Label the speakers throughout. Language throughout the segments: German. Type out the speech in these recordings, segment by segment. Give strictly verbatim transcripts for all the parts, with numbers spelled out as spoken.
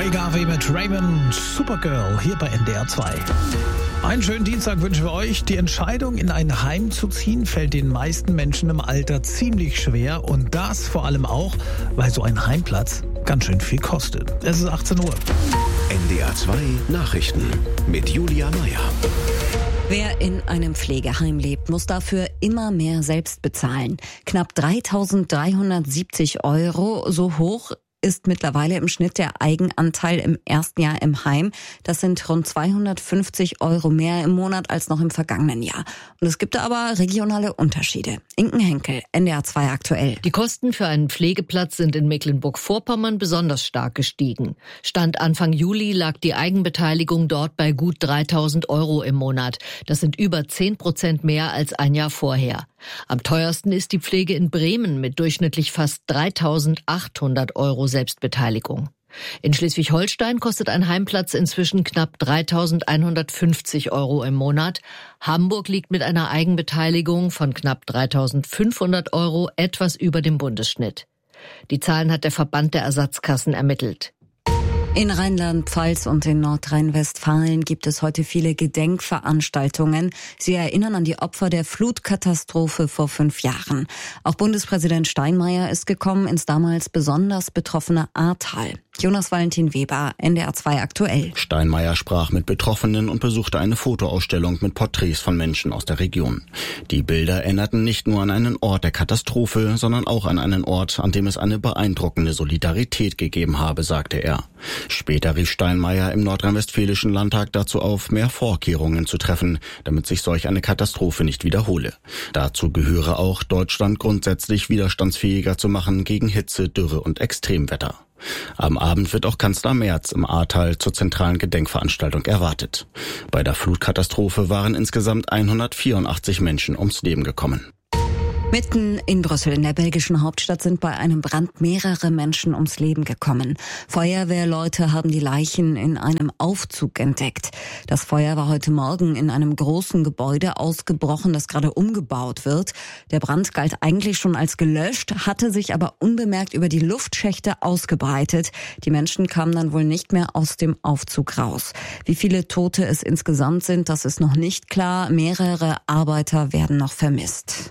Speaker 1: Ray Garvey mit Raymond, Supergirl, hier bei N D R zwei. Einen schönen Dienstag wünschen wir euch. Die Entscheidung, in ein Heim zu ziehen, fällt den meisten Menschen im Alter ziemlich schwer. Und das vor allem auch, weil so ein Heimplatz ganz schön viel kostet. Es ist achtzehn Uhr.
Speaker 2: N D R zwei Nachrichten mit Julia Meyer.
Speaker 3: Wer in einem Pflegeheim lebt, muss dafür immer mehr selbst bezahlen. Knapp dreitausenddreihundertsiebzig Euro, so hoch ist mittlerweile im Schnitt der Eigenanteil im ersten Jahr im Heim. Das sind rund zweihundertfünfzig Euro mehr im Monat als noch im vergangenen Jahr. Und es gibt aber regionale Unterschiede. Inken Henkel, N D R zwei aktuell.
Speaker 4: Die Kosten für einen Pflegeplatz sind in Mecklenburg-Vorpommern besonders stark gestiegen. Stand Anfang Juli lag die Eigenbeteiligung dort bei gut dreitausend Euro im Monat. Das sind über zehn Prozent mehr als ein Jahr vorher. Am teuersten ist die Pflege in Bremen mit durchschnittlich fast dreitausendachthundert Euro Selbstbeteiligung. In Schleswig-Holstein kostet ein Heimplatz inzwischen knapp dreitausendeinhundertfünfzig Euro im Monat. Hamburg liegt mit einer Eigenbeteiligung von knapp dreitausendfünfhundert Euro etwas über dem Bundesschnitt. Die Zahlen hat der Verband der Ersatzkassen ermittelt.
Speaker 3: In Rheinland-Pfalz und in Nordrhein-Westfalen gibt es heute viele Gedenkveranstaltungen. Sie erinnern an die Opfer der Flutkatastrophe vor fünf Jahren. Auch Bundespräsident Steinmeier ist gekommen ins damals besonders betroffene Ahrtal. Jonas Valentin Weber, N D R zwei aktuell.
Speaker 5: Steinmeier sprach mit Betroffenen und besuchte eine Fotoausstellung mit Porträts von Menschen aus der Region. Die Bilder erinnerten nicht nur an einen Ort der Katastrophe, sondern auch an einen Ort, an dem es eine beeindruckende Solidarität gegeben habe, sagte er. Später rief Steinmeier im nordrhein-westfälischen Landtag dazu auf, mehr Vorkehrungen zu treffen, damit sich solch eine Katastrophe nicht wiederhole. Dazu gehöre auch, Deutschland grundsätzlich widerstandsfähiger zu machen gegen Hitze, Dürre und Extremwetter. Am Abend wird auch Kanzler Merz im Ahrtal zur zentralen Gedenkveranstaltung erwartet. Bei der Flutkatastrophe waren insgesamt hundertvierundachtzig Menschen ums Leben gekommen.
Speaker 3: Mitten in Brüssel, in der belgischen Hauptstadt, sind bei einem Brand mehrere Menschen ums Leben gekommen. Feuerwehrleute haben die Leichen in einem Aufzug entdeckt. Das Feuer war heute Morgen in einem großen Gebäude ausgebrochen, das gerade umgebaut wird. Der Brand galt eigentlich schon als gelöscht, hatte sich aber unbemerkt über die Luftschächte ausgebreitet. Die Menschen kamen dann wohl nicht mehr aus dem Aufzug raus. Wie viele Tote es insgesamt sind, das ist noch nicht klar. Mehrere Arbeiter werden noch vermisst.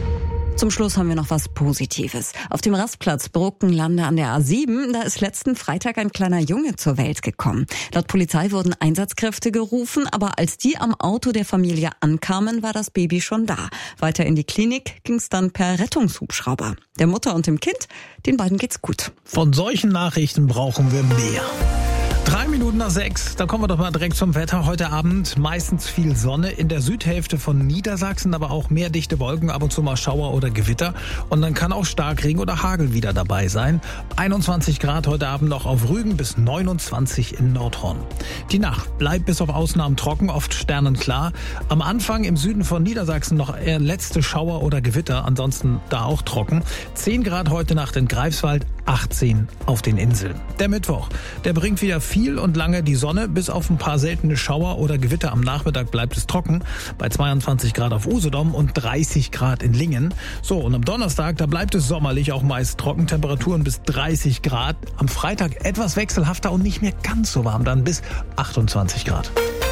Speaker 3: Zum Schluss haben wir noch was Positives. Auf dem Rastplatz Bruckenlande an der A sieben, da ist letzten Freitag ein kleiner Junge zur Welt gekommen. Laut Polizei wurden Einsatzkräfte gerufen, aber als die am Auto der Familie ankamen, war das Baby schon da. Weiter in die Klinik ging es dann per Rettungshubschrauber. Der Mutter und dem Kind, den beiden geht's gut.
Speaker 1: Von solchen Nachrichten brauchen wir mehr. Drei Minuten nach sechs, da kommen wir doch mal direkt zum Wetter. Heute Abend meistens viel Sonne, in der Südhälfte von Niedersachsen, aber auch mehr dichte Wolken, ab und zu mal Schauer oder Gewitter. Und dann kann auch Starkregen oder Hagel wieder dabei sein. einundzwanzig Grad heute Abend noch auf Rügen bis neunundzwanzig in Nordhorn. Die Nacht bleibt bis auf Ausnahmen trocken, oft sternenklar. Am Anfang im Süden von Niedersachsen noch eher letzte Schauer oder Gewitter, ansonsten da auch trocken. zehn Grad heute Nacht in Greifswald, achtzehn auf den Inseln. Der Mittwoch, der bringt wieder viel und lange die Sonne, bis auf ein paar seltene Schauer oder Gewitter am Nachmittag bleibt es trocken, bei zweiundzwanzig Grad auf Usedom und dreißig Grad in Lingen. So, und am Donnerstag, da bleibt es sommerlich, auch meist trocken, Temperaturen bis dreißig Grad. Am Freitag etwas wechselhafter und nicht mehr ganz so warm, dann bis achtundzwanzig Grad.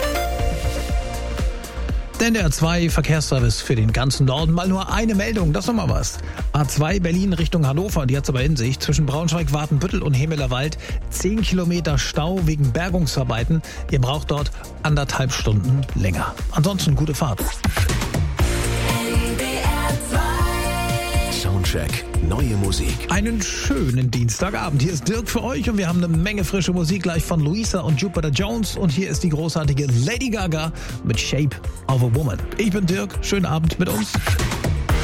Speaker 1: Der N D R zwei Verkehrsservice für den ganzen Norden. Mal nur eine Meldung, das ist noch mal was. A zwei Berlin Richtung Hannover, die hat's aber in sich. Zwischen Braunschweig, Watenbüttel und Hemelerwald zehn Kilometer Stau wegen Bergungsarbeiten. Ihr braucht dort anderthalb Stunden länger. Ansonsten gute Fahrt.
Speaker 2: Soundcheck, neue Musik.
Speaker 1: Einen schönen Dienstagabend. Hier ist Dirk für euch und wir haben eine Menge frische Musik gleich von Luisa und Jupiter Jones. Und hier ist die großartige Lady Gaga mit Shape of a Woman. Ich bin Dirk, schönen Abend mit uns.